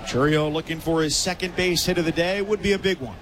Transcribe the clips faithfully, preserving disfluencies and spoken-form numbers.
Chourio looking for his second base hit of the day. Would be a big one.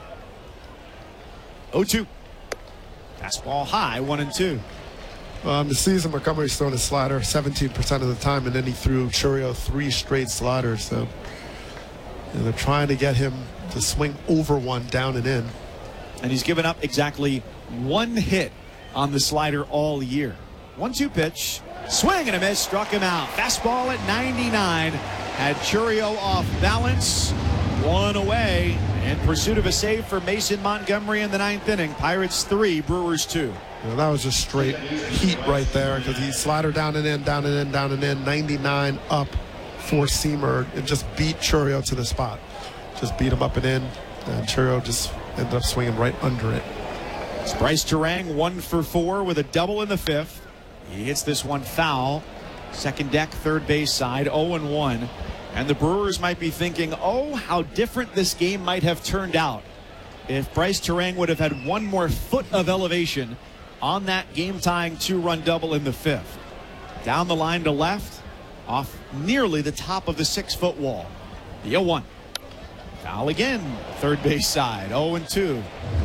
oh two. Fastball high, one and two. Um, the season, Montgomery's thrown a slider seventeen percent of the time, and then he threw Chourio three straight sliders. So you know, they're trying to get him to swing over one down and in. And he's given up exactly one hit on the slider all year. one two pitch. Swing and a miss. Struck him out. Fastball at ninety-nine. Had Chourio off balance. One away. In pursuit of a save for Mason Montgomery in the ninth inning. Pirates three, Brewers two. You know, that was just straight heat right there because he slider down and in, down and in, down and in. ninety-nine up, four-seamer, and just beat Chourio to the spot. Just beat him up and in, and Chourio just ended up swinging right under it. It's Bryce Turang, one for four with a double in the fifth. He hits this one foul. Second deck, third base side, oh and one. And the Brewers might be thinking, oh, how different this game might have turned out if Bryce Turang would have had one more foot of elevation on that game-tying two-run double in the fifth. Down the line to left, off nearly the top of the six-foot wall. The oh one. Foul again, third base side, oh and two.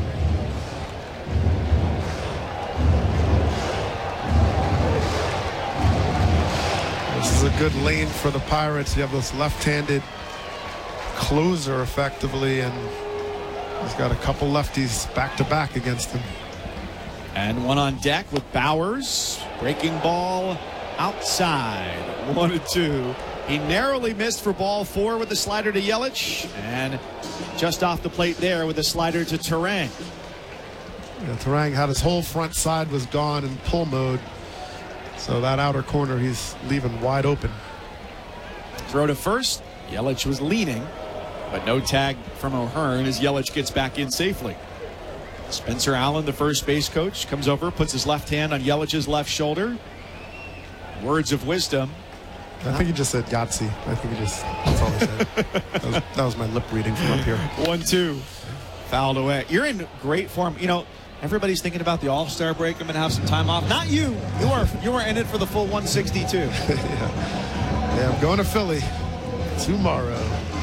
This is a good lane for the Pirates. You have this left-handed closer effectively, and he's got a couple lefties back-to-back against him. And one on deck with Bowers. Breaking ball outside. One and two. He narrowly missed for ball four with the slider to Yelich. And just off the plate there with the slider to Turang. Yeah, Turang had his whole front side was gone in pull mode. So that outer corner he's leaving wide open. Throw to first. Yelich was leaning, but no tag from O'Hearn as Yelich gets back in safely. Spencer Allen, the first base coach, comes over, puts his left hand on Yelich's left shoulder. Words of wisdom. I think he just said Yahtzee. I think he just, that's all he said. that, was, that was my lip reading from up here. One, two. Fouled away. You're in great form. You know, everybody's thinking about the All-Star break. I'm going to have some time off. Not you. You are you are in it for the full one sixty-two. yeah. yeah, I'm going to Philly tomorrow.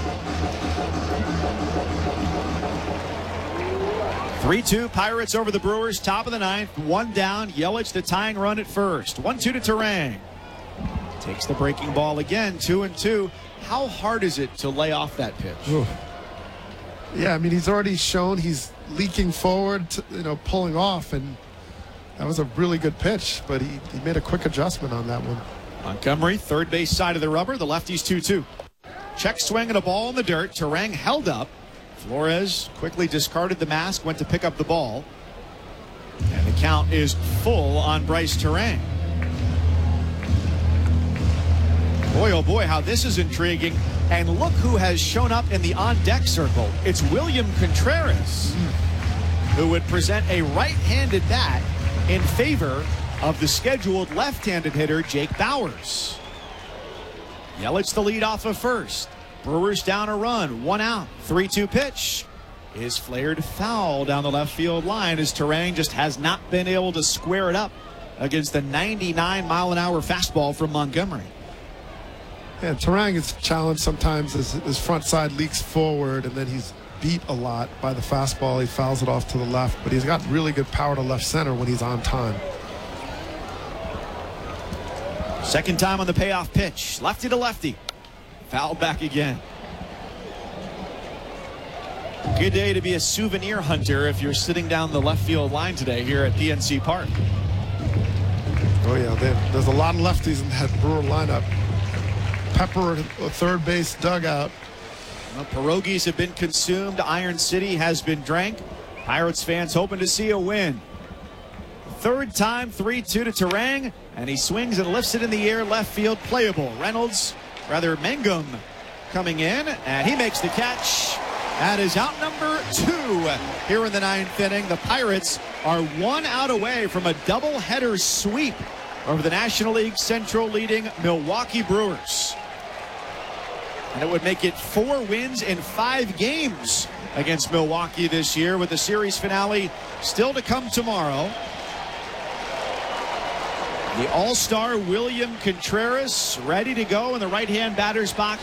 three two Pirates over the Brewers, top of the ninth. One down. Yelich the tying run at first. one two to Turang. Takes the breaking ball again. Two and two. How hard is it to lay off that pitch? Ooh. Yeah, I mean, he's already shown he's leaking forward, to, you know, pulling off, and that was a really good pitch, but he, he made a quick adjustment on that one. Montgomery, third base side of the rubber. The lefty's two two. Check swing and a ball in the dirt. Turang held up. Flores quickly discarded the mask, went to pick up the ball. And the count is full on Bryce Turang. Boy, oh boy, how this is intriguing. And look who has shown up in the on-deck circle. It's William Contreras, who would present a right-handed bat in favor of the scheduled left-handed hitter, Jake Bowers. Yelich the lead off of first. Brewers down a run, one out. three two pitch is flared foul down the left field line as Turang just has not been able to square it up against the ninety-nine mile an hour fastball from Montgomery. Yeah, Turang is challenged sometimes as his front side leaks forward, and then he's beat a lot by the fastball. He fouls it off to the left, but he's got really good power to left center when he's on time. Second time on the payoff pitch. Lefty to lefty. Fouled back again. Good day to be a souvenir hunter if you're sitting down the left field line today here at P N C Park. Oh, yeah, they, there's a lot of lefties in that Brewer lineup. Pepper, a third base dugout. Well, pierogies have been consumed. Iron City has been drank. Pirates fans hoping to see a win. Third time, three two to Turang, and he swings and lifts it in the air, left field, playable. Reynolds, rather Mangum, coming in, and he makes the catch. That is out number two here in the ninth inning. The Pirates are one out away from a doubleheader sweep over the National League Central leading Milwaukee Brewers. And it would make it four wins in five games against Milwaukee this year, with the series finale still to come tomorrow. The All-Star William Contreras ready to go in the right-hand batter's box.